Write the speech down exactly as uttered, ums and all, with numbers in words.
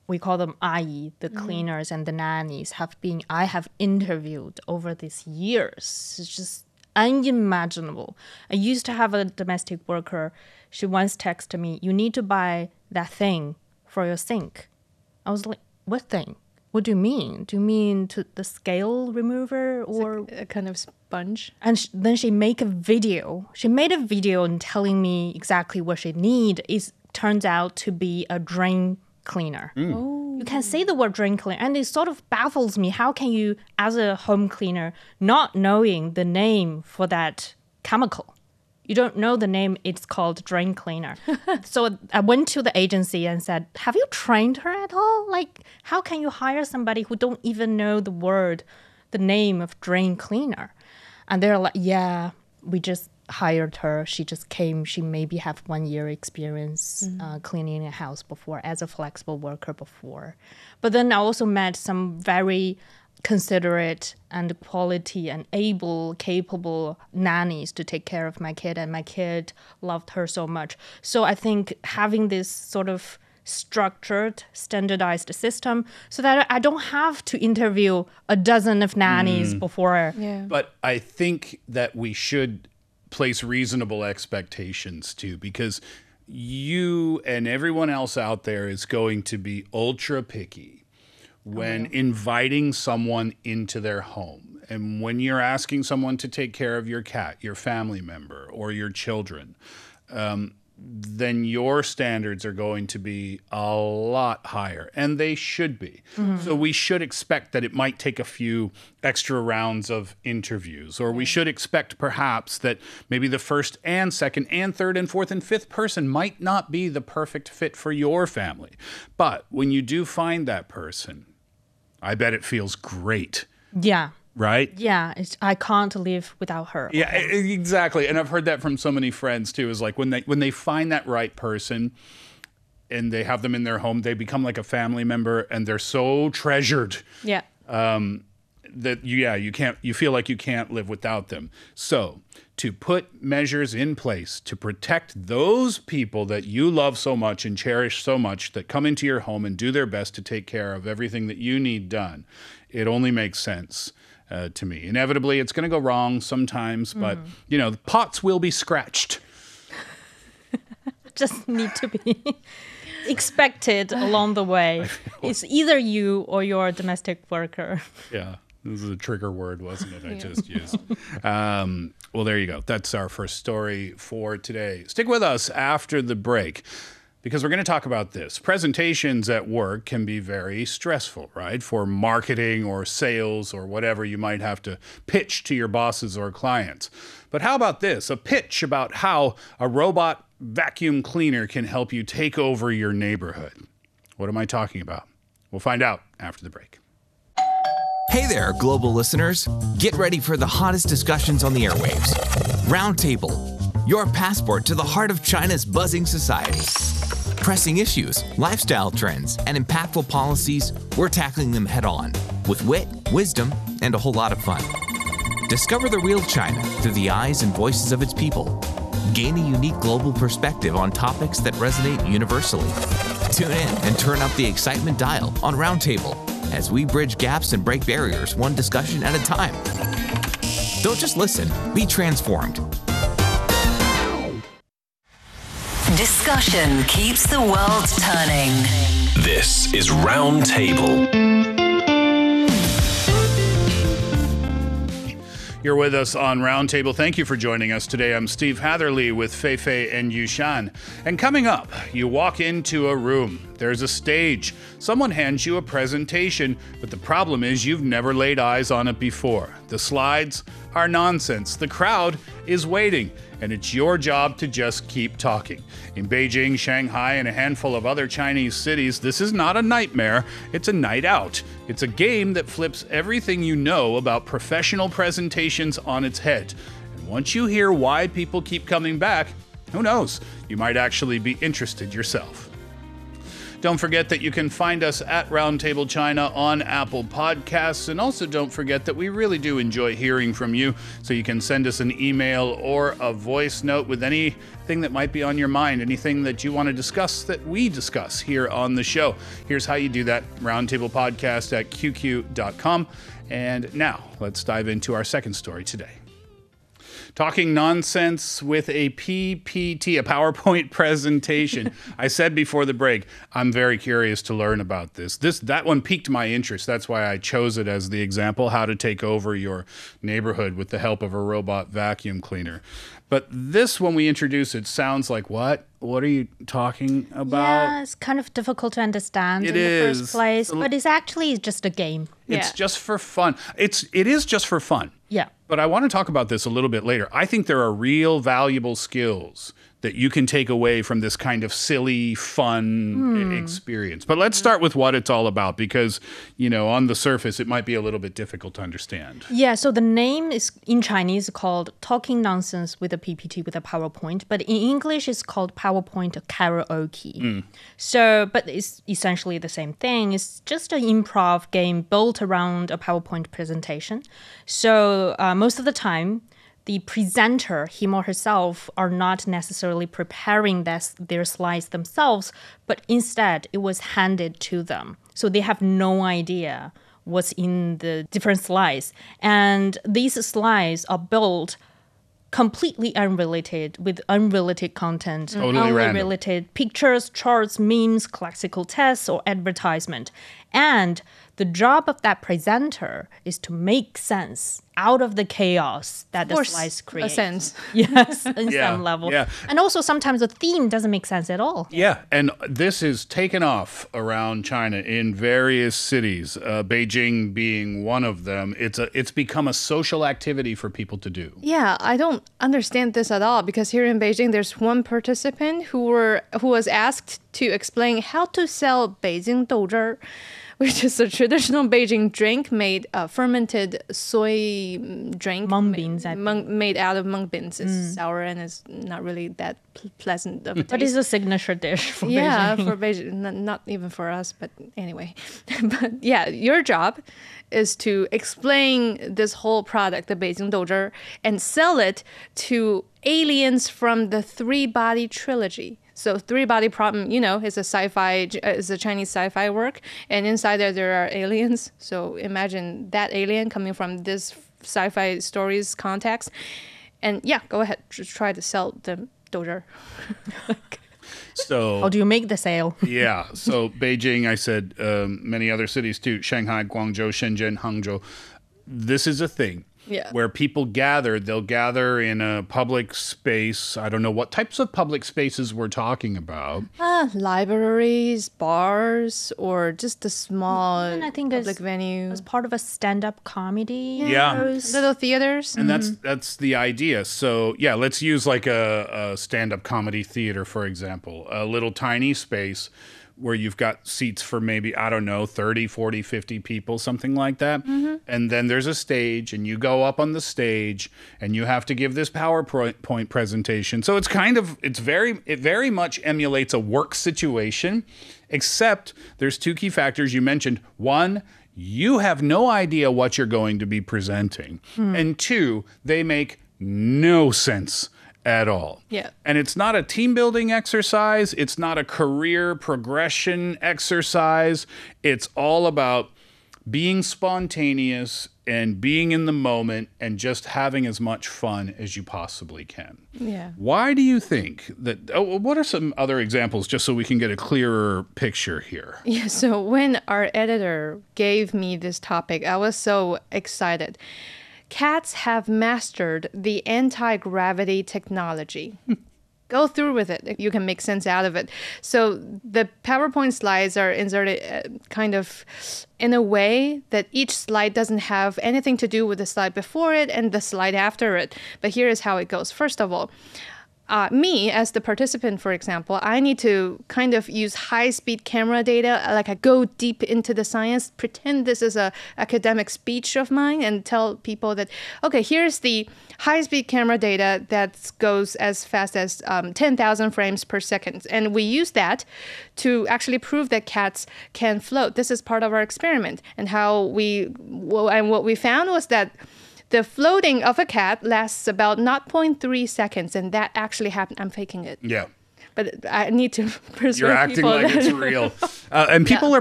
we call them ayi, the cleaners and the nannies, have been, I have interviewed over these years. It's just unimaginable. I used to have a domestic worker. She once texted me, you need to buy that thing for your sink. I was like, what thing? What do you mean? Do you mean to the scale remover or It's a, a kind of sponge? And sh- then she make a video. She made a video and telling me exactly what she need. It turns out to be a drain cleaner. Oh. You can say the word drain cleaner, and it sort of baffles me. How can you, as a home cleaner, not knowing the name for that chemical? You don't know the name, it's called drain cleaner. So I went to the agency and said, have you trained her at all? Like, how can you hire somebody who don't even know the word, the name of drain cleaner? And they're like, yeah, we just hired her. She just came. She maybe have one year experience mm. uh, cleaning a house before as a flexible worker before. But then I also met some very considerate and quality and able, capable nannies to take care of my kid, and my kid loved her so much. So I think having this sort of structured, standardized system so that I don't have to interview a dozen of nannies mm. before. Yeah. But I think that we should place reasonable expectations too, because you and everyone else out there is going to be ultra picky when oh, yeah. inviting someone into their home. And when you're asking someone to take care of your cat, your family member, or your children, um, then your standards are going to be a lot higher, and they should be. Mm-hmm. So we should expect that it might take a few extra rounds of interviews, or we should expect perhaps that maybe the first and second and third and fourth and fifth person might not be the perfect fit for your family. But when you do find that person, I bet it feels great. Yeah. Right? Yeah, it's, I can't live without her. Yeah, exactly. And I've heard that from so many friends too, is like when they when they find that right person and they have them in their home, they become like a family member and they're so treasured. Yeah. Um, that you, yeah, you can't, you feel like you can't live without them. So to put measures in place to protect those people that you love so much and cherish so much that come into your home and do their best to take care of everything that you need done, it only makes sense. Uh, to me. Inevitably, it's going to go wrong sometimes, but, mm. you know, the pots will be scratched. Just need to be expected along the way. It's either you or your domestic worker. Yeah, this is a trigger word, wasn't it? I yeah. just used. Um, well, there you go. That's our first story for today. Stick with us after the break, because we're going to talk about this. Presentations at work can be very stressful, right? For marketing or sales or whatever you might have to pitch to your bosses or clients. But how about this? A pitch about how a robot vacuum cleaner can help you take over your neighborhood. What am I talking about? We'll find out after the break. Hey there, global listeners. Get ready for the hottest discussions on the airwaves. Roundtable, your passport to the heart of China's buzzing society. Pressing issues, lifestyle trends, and impactful policies, we're tackling them head on with wit, wisdom, and a whole lot of fun. Discover the real China through the eyes and voices of its people. Gain a unique global perspective on topics that resonate universally. Tune in and turn up the excitement dial on Roundtable as we bridge gaps and break barriers one discussion at a time. Don't just listen, be transformed. Discussion keeps the world turning. This is Roundtable. You're with us on Roundtable. Thank you for joining us today. I'm Steve Hatherley with Fei Fei and Yushan. And coming up, you walk into a room. There's a stage. Someone hands you a presentation, but the problem is you've never laid eyes on it before. The slides are nonsense. The crowd is waiting, and it's your job to just keep talking. In Beijing, Shanghai, and a handful of other Chinese cities, this is not a nightmare, it's a night out. It's a game that flips everything you know about professional presentations on its head. And once you hear why people keep coming back, who knows, you might actually be interested yourself. Don't forget that you can find us at Roundtable China on Apple Podcasts. And also don't forget that we really do enjoy hearing from you. So you can send us an email or a voice note with anything that might be on your mind, anything that you want to discuss that we discuss here on the show. Here's how you do that, roundtablepodcast at q q dot com. And now let's dive into our second story today. Talking nonsense with a P P T, a PowerPoint presentation. I said before the break, I'm very curious to learn about this. This that one piqued my interest. That's why I chose it as the example, how to take over your neighborhood with the help of a robot vacuum cleaner. But this, when we introduce it, sounds like what? What are you talking about? Yeah, it's kind of difficult to understand It in is. the first place, but it's actually just a game. It's yeah. just for fun. It's it is just for fun. Yeah. But I want to talk about this a little bit later. I think there are real valuable skills that you can take away from this kind of silly, fun Hmm. experience. But let's start with what it's all about because, you know, on the surface, it might be a little bit difficult to understand. Yeah, so the name is in Chinese called Talking Nonsense with a P P T with a PowerPoint, but in English it's called PowerPoint Karaoke. Mm. So, but it's essentially the same thing. It's just an improv game built around a PowerPoint presentation. So uh, most of the time, the presenter, him or herself, are not necessarily preparing this, their slides themselves, but instead it was handed to them. So they have no idea what's in the different slides. And these slides are built completely unrelated with unrelated content, Totally only random. related pictures, charts, memes, classical tests, or advertisement. And the job of that presenter is to make sense out of the chaos that the Force slides a create. sense. Yes, in Yeah, some level. yeah. And also sometimes the theme doesn't make sense at all. Yeah, and this is taken off around China in various cities, uh, Beijing being one of them. It's a it's become a social activity for people to do. Yeah, I don't understand this at all because here in Beijing, there's one participant who were who was asked to explain how to sell Beijing douzhe, which is a traditional Beijing drink made uh, fermented soy mm, drink. Mung ma- beans, I mung, made out of mung beans. It's sour and it's not really that pl- pleasant of a But taste. it's a signature dish for Yeah, Beijing. for Beijing, not, not even for us, but anyway. But yeah, your job is to explain this whole product, the Beijing douzhe, and sell it to aliens from the Three Body Trilogy. So Three Body Problem, you know, is a sci-fi, uh, is a Chinese sci-fi work, and inside there there are aliens. So imagine that alien coming from this sci-fi stories context, and yeah, go ahead, just try to sell the douzhe. So How do you make the sale? yeah, so Beijing, I said um, many other cities too, Shanghai, Guangzhou, Shenzhen, Hangzhou. This is a thing. Yeah. Where people gather, they'll gather in a public space. I don't know what types of public spaces we're talking about. Uh, libraries, bars, or just a small I think public it's- venue. As part of a stand-up comedy. Yeah. shows. Little theaters. And that's that's the idea. So yeah, let's use like a, a stand-up comedy theater, for example. A little tiny space where you've got seats for maybe, I don't know, thirty, forty, fifty people, something like that. And then there's a stage and you go up on the stage and you have to give this PowerPoint presentation. So it's kind of, it's very, it very much emulates a work situation, except there's two key factors you mentioned. One, you have no idea what you're going to be presenting. And two, they make no sense at all. Yeah. And it's not a team building exercise. It's not a career progression exercise. It's all about being spontaneous and being in the moment and just having as much fun as you possibly can. Yeah. Why do you think that? Oh, what are some other examples just so we can get a clearer picture here? Yeah, so when our editor gave me this topic, I was so excited. Cats have mastered the anti-gravity technology. Go through with it. You can make sense out of it. So the PowerPoint slides are inserted uh, kind of in a way that each slide doesn't have anything to do with the slide before it and the slide after it. But here is how it goes. First of all, uh, me as the participant, for example, I need to kind of use high-speed camera data, like I go deep into the science, pretend this is a academic speech of mine, and tell people that, okay, here's the high-speed camera data that goes as fast as um, ten thousand frames per second. And we use that to actually prove that cats can float. This is part of our experiment. And how we, well, and what we found was that the floating of a cat lasts about zero point three seconds, and that actually happened. I'm faking it. Yeah. But I need to persuade You're acting people like that it's real. Uh, and people Yeah. are